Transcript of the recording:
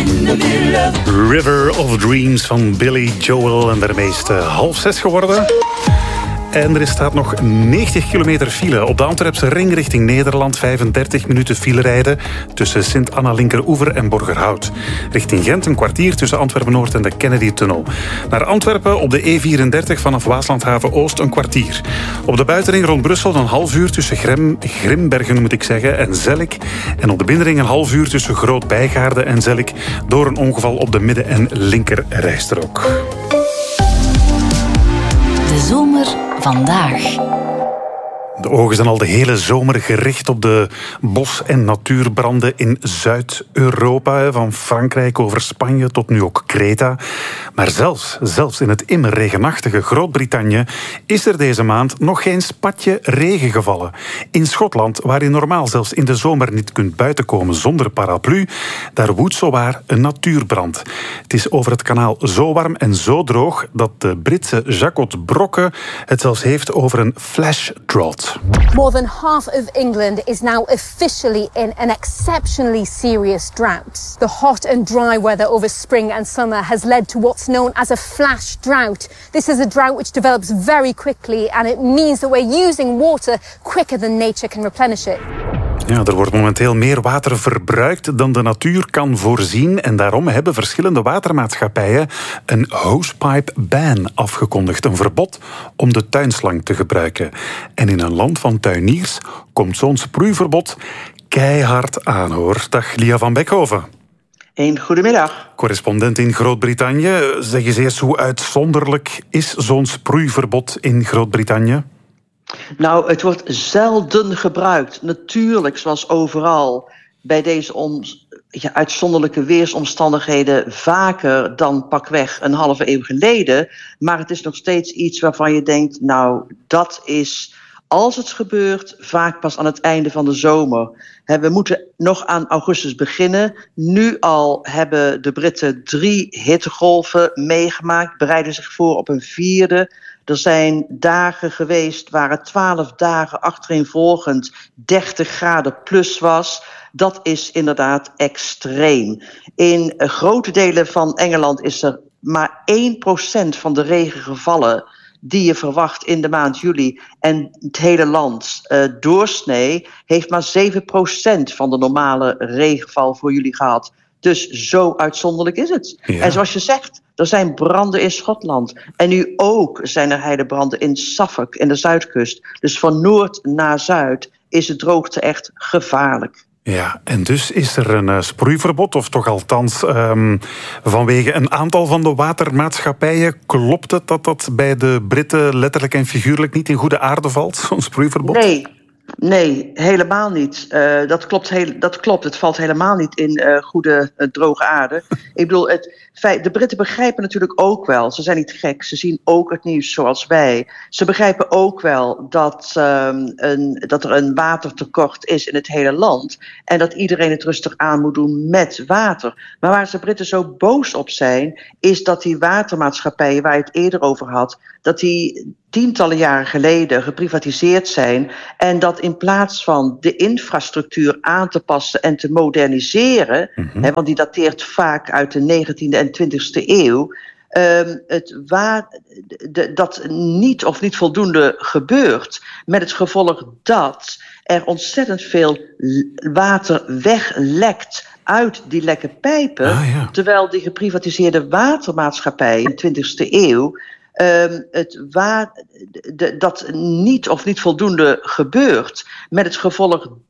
River of Dreams van Billy Joel. En daarmee is het 5:30 geworden. En er staat nog 90 kilometer file op de Antwerpse ring richting Nederland. 35 minuten file rijden tussen Sint-Anna-Linkeroever en Borgerhout. Richting Gent een kwartier tussen Antwerpen-Noord en de Kennedy-tunnel. Naar Antwerpen op de E34 vanaf Waaslandhaven-Oost een kwartier. Op de buitenring rond Brussel een half uur tussen Grimbergen en Zellik. En op de binnenring een half uur tussen Groot-Bijgaarde en Zellik door een ongeval op de midden- en linkerrijstrook. De zomer vandaag. De ogen zijn al de hele zomer gericht op de bos- en natuurbranden in Zuid-Europa. Van Frankrijk over Spanje tot nu ook Kreta. Maar zelfs in het immer regenachtige Groot-Brittannië is er deze maand nog geen spatje regen gevallen. In Schotland, waar je normaal zelfs in de zomer niet kunt buitenkomen zonder paraplu, daar woedt zowaar een natuurbrand. Het is over het kanaal zo warm en zo droog dat de Britse Jacot Brocke het zelfs heeft over een flash drought. More than half of England is now officially in an exceptionally serious drought. The hot and dry weather over spring and summer has led to what's known as a flash drought. This is a drought which develops very quickly and it means that we're using water quicker than nature can replenish it. Ja, er wordt momenteel meer water verbruikt dan de natuur kan voorzien. En daarom hebben verschillende watermaatschappijen een hosepipe ban afgekondigd. Een verbod om de tuinslang te gebruiken. En in een land van tuiniers komt zo'n sproeiverbod keihard aan, hoor. Dag, Lia van Beckhoven. Goedemiddag. Correspondent in Groot-Brittannië. Zeg eens eerst, hoe uitzonderlijk is zo'n sproeiverbod in Groot-Brittannië? Nou, het wordt zelden gebruikt. Natuurlijk, zoals overal, bij deze uitzonderlijke weersomstandigheden vaker dan pakweg een halve eeuw geleden. Maar het is nog steeds iets waarvan je denkt, nou, dat is, als het gebeurt, vaak pas aan het einde van de zomer. We moeten nog aan augustus beginnen. Nu al hebben de Britten 3 hittegolven meegemaakt, bereiden zich voor op een 4e. Er zijn dagen geweest waar het 12 dagen achtereenvolgend 30 graden plus was. Dat is inderdaad extreem. In grote delen van Engeland is er maar 1% van de regen gevallen die je verwacht in de maand juli. En het hele land, doorsnee, heeft maar 7% van de normale regenval voor juli gehad. Dus zo uitzonderlijk is het. Ja. En zoals je zegt, er zijn branden in Schotland. En nu ook zijn er heidebranden in Suffolk, in de zuidkust. Dus van noord naar zuid is de droogte echt gevaarlijk. Ja, en dus is er een sproeiverbod, of toch althans vanwege een aantal van de watermaatschappijen. Klopt het dat dat bij de Britten letterlijk en figuurlijk niet in goede aarde valt, zo'n sproeiverbod? Nee, helemaal niet. Dat klopt. Het valt helemaal niet in goede, droge aarde. Ik bedoel, de Britten begrijpen natuurlijk ook wel, ze zijn niet gek, ze zien ook het nieuws zoals wij. Ze begrijpen ook wel dat er een watertekort is in het hele land en dat iedereen het rustig aan moet doen met water. Maar waar de Britten zo boos op zijn, is dat die watermaatschappijen waar je het eerder over had, dat die tientallen jaren geleden geprivatiseerd zijn en dat in plaats van de infrastructuur aan te passen en te moderniseren, want die dateert vaak uit de 19e en 20e eeuw, dat niet of niet voldoende gebeurt, met het gevolg dat er ontzettend veel water weglekt uit die lekke pijpen, terwijl die geprivatiseerde watermaatschappij in de 20e eeuw dat niet of niet voldoende gebeurt, met het gevolg